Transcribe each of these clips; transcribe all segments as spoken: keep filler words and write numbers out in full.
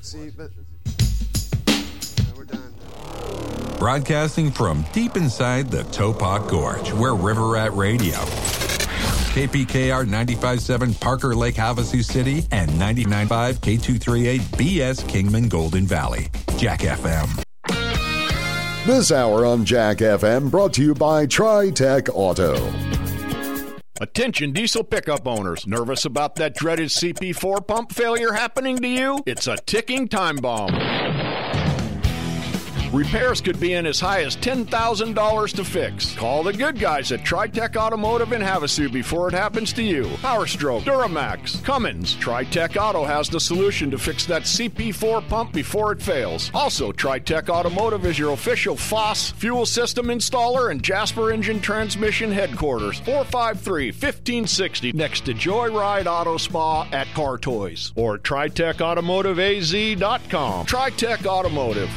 See, but no, we're done. Broadcasting from deep inside the Topop Gorge, where River Rat Radio, K P K R ninety-five point seven Parker Lake, Havasu City, and ninety-nine point five K two thirty-eight B S Kingman Golden Valley. Jack F M. This hour on Jack F M brought to you by Tri-Tech Auto. Attention diesel pickup owners. Nervous about that dreaded C P four pump failure happening to you? It's a ticking time bomb. Repairs could be in as high as ten thousand dollars to fix. Call the good guys at Tri-Tech Automotive in Havasu before it happens to you. PowerStroke, Duramax, Cummins. Tri-Tech Auto has the solution to fix that C P four pump before it fails. Also, Tri-Tech Automotive is your official F O S fuel system installer and Jasper Engine Transmission headquarters. four five three, one five six zero next to Joyride Auto Spa at Car Toys. Or tri tech automotive a z dot com. Tri-Tech Automotive.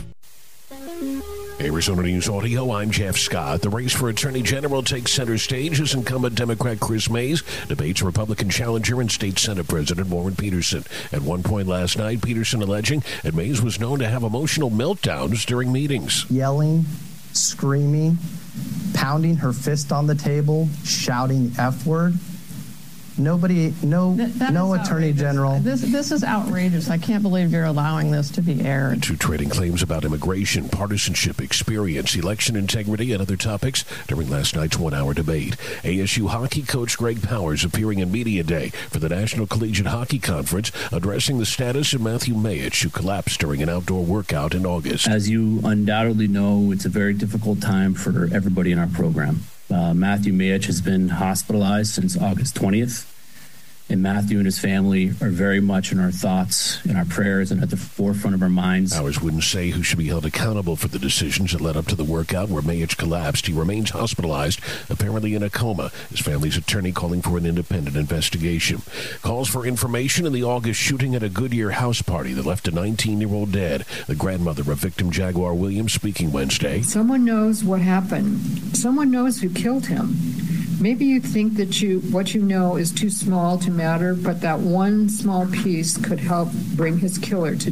Arizona News Audio, I'm Jeff Scott. The race for Attorney General takes center stage as incumbent Democrat Chris Mays debates Republican challenger and State Senate President Warren Peterson. At one point last night, Peterson alleging that Mays was known to have emotional meltdowns during meetings. Yelling, screaming, pounding her fist on the table, shouting the F word. Nobody, no, Th- no attorney outrageous. general. This this is outrageous. I can't believe you're allowing this to be aired. Two trading claims about immigration, partisanship, experience, election integrity, and other topics during last night's one-hour debate. A S U hockey coach Greg Powers appearing in Media Day for the National Collegiate Hockey Conference, addressing the status of Matthew Mayich, who collapsed during an outdoor workout in August. As you undoubtedly know, it's a very difficult time for everybody in our program. Uh, Matthew Mayich has been hospitalized since August twentieth, and Matthew and his family are very much in our thoughts, in our prayers, and at the forefront of our minds. Powers wouldn't say who should be held accountable for the decisions that led up to the workout where Mayich collapsed. He remains hospitalized, apparently in a coma. His family's attorney calling for an independent investigation. Calls for information in the August shooting at a Goodyear house party that left a nineteen-year-old dead. The grandmother of victim Jaguar Williams speaking Wednesday. Someone knows what happened. Someone knows who killed him. Maybe you think that you what you know is too small to matter, but that one small piece could help bring his killer to